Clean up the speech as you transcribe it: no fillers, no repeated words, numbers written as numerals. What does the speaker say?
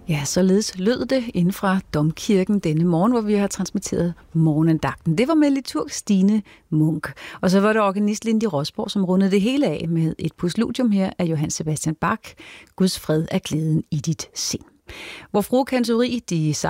Ja, således lød det inden fra Domkirken denne morgen, hvor vi har transmitteret morgenandagten. Det var med liturg Stine Munk. Og så var det organist Lindy Rosborg, som rundede det hele af med et postludium her af Johann Sebastian Bach. Guds fred er glæden i dit sind. Hvor Frue Cantori, de